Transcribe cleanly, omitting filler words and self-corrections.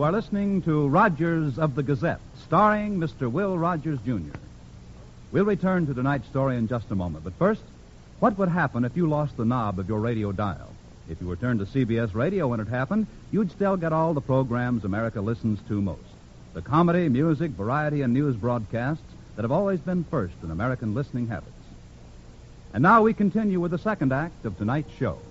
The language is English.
are listening to Rogers of the Gazette, starring Mr. Will Rogers, Jr. We'll return to tonight's story in just a moment. But first, what would happen if you lost the knob of your radio dial? If you returned to CBS Radio when it happened, you'd still get all the programs America listens to most. The comedy, music, variety, and news broadcasts that have always been first in American listening habits. And now we continue with the second act of tonight's show.